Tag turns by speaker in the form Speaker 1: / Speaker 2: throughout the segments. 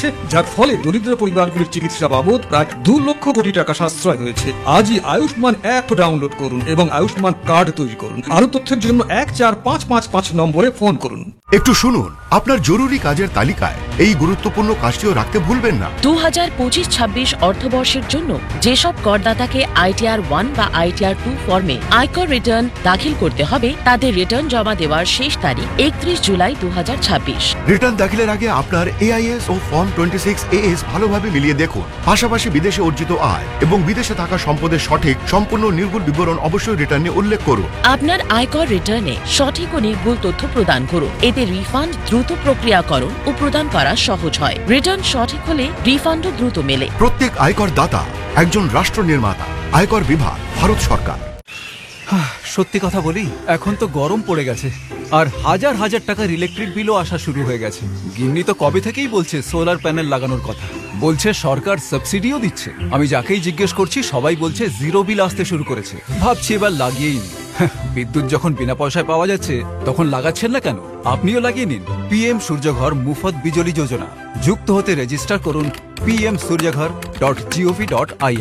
Speaker 1: দিচ্ছে, যার ফলে দরিদ্র পরিবারগুলির চিকিৎসা বাবদ প্রায় 2 লক্ষ কোটি টাকা সাশ্রয় হয়েছে। আজই আয়ুষ্মান অ্যাপ ডাউনলোড করুন এবং আয়ুষ্মান কার্ড তৈরি করুন। আরো তথ্যের জন্য 14555 নম্বরে ফোন করুন।
Speaker 2: একটু শুনুন, আপনার জরুরি কাজের তালিকায় এই গুরুত্বপূর্ণ কাজটিও রাখতে ভুলবেন না।
Speaker 3: 2025-26 অর্থবর্ষের জন্য যেসব করদাতাকে ITR 1 বা ITR 2 ফর্মে আয়কর রিটার্ন দাখিল করতে হবে, তাদের রিটার্ন জমা দেওয়ার শেষ তারিখ 31 জুলাই 2026।
Speaker 2: রিটার্ন দাখিলের আগে আপনার AIS ও ফর্ম 26AS ভালোভাবে মিলিয়ে দেখুন। পাশাপাশি বিদেশে অর্জিত আয় এবং বিদেশে থাকা সম্পদের সঠিক সম্পূর্ণ নির্ভুল বিবরণ অবশ্যই রিটার্নে উল্লেখ করুন।
Speaker 3: আপনার আয়কর রিটার্নে সঠিক ও নির্ভুল তথ্য প্রদান করুন। এতে রিফান্ড দ্রুত প্রক্রিয়াকরণ ও প্রদান করা সহজ হয়। রিটার্ন সঠিক হলে রিফান্ডও দ্রুত মেলে।
Speaker 2: প্রত্যেক আয়কর দাতা একজন রাষ্ট্র নির্মাতা। আয়কর বিভাগ, ভারত সরকার।
Speaker 4: সত্যি কথা বলি, এখন তো গরম পড়ে গেছে আর হাজার হাজার টাকার ইলেকট্রিক বিলও আসা শুরু হয়ে গেছে। গিন্নি তো কবে থেকেই বলছে সোলার প্যানেল লাগানোর কথা, বলছে সরকার সাবসিডিও দিচ্ছে। আমি যাকেই জিজ্ঞেস করছি সবাই বলছে জিরো বিল আসতে শুরু করেছে। ভাবছি এবার লাগিয়েই নি। বিদ্যুৎ যখন বিনা পয়সায় পাওয়া যাচ্ছে তখন লাগাচ্ছেন না কেন? আপনিও লাগিয়ে নিন PM সূর্যঘর মুফত বিজলি যোজনা। যুক্ত হতে রেজিস্টার করুন pmsuryaghar.gov.in।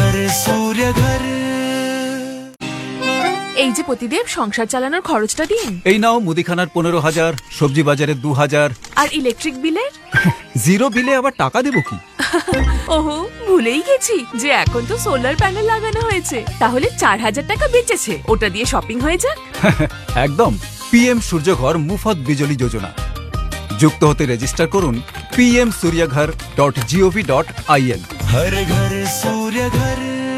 Speaker 5: এই যে প্রতিদেব, সংসার চালানোর খরচটা দিন।
Speaker 4: এই নাও মুদিখানার 15,000, সবজি বাজারে 2,000।
Speaker 5: আর ইলেকট্রিক বিলের?
Speaker 4: জিরো বিলে আবার টাকা দেবো কি?
Speaker 5: ওহো, ভুলেই গেছি যে এখন তো সোলার প্যানেল লাগানো হয়েছে। তাহলে 4,000 টাকা বেঁচেছে, ওটা দিয়ে শপিং হয়ে যাক।
Speaker 4: একদম, PM সূর্যঘর মুফত বিজলি যোজনা। যুক্ত হতে রেজিস্টার করুন pmsuryaghar.gov.in।
Speaker 6: हर घर सूर्य घर।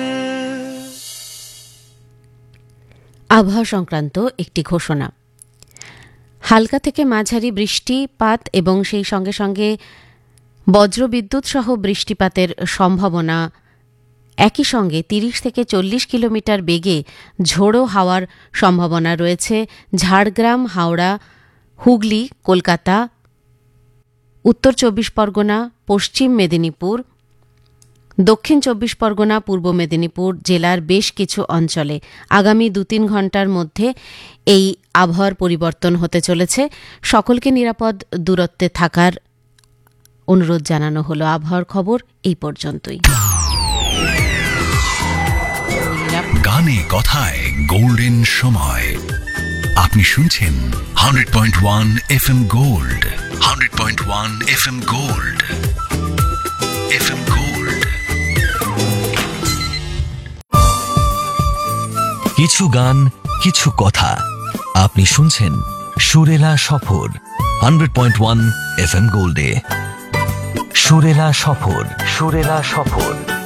Speaker 7: আবহাওয়া সংক্রান্ত একটি ঘোষণা। হালকা থেকে মাঝারি বৃষ্টিপাত এবং সেই সঙ্গে সঙ্গে বজ্রবিদ্যুৎ সহ বৃষ্টিপাতের সম্ভাবনা, একই সঙ্গে 30 থেকে 40 কিলোমিটার বেগে ঝোড়ো হাওয়ার সম্ভাবনা রয়েছে ঝাড়গ্রাম, হাওড়া, হুগলি, কলকাতা, উত্তর 24 পরগনা, পশ্চিম মেদিনীপুর, দক্ষিণ 24 পরগনা, পূর্ব মেদিনীপুর জেলার বেশ কিছু অঞ্চলে আগামী 2-3 ঘণ্টার মধ্যে এই আবহাওয়ার পরিবর্তন হতে চলেছে। সকলকে নিরাপদ দূরত্বে থাকার অনুরোধ জানানো হলো। আবহাওয়ার খবর এই পর্যন্তই।
Speaker 8: গানে কথায় গোল্ডেন সময়। আপনি শুনছেন 100.1 FM gold. 100.1 FM gold. FM gold. কিছু গান, কিছু কথা। আপনি শুনছেন সুরেলা সফর 100.1 FM গোল্ডে। সুরেলা সফর, সুরেলা সফর।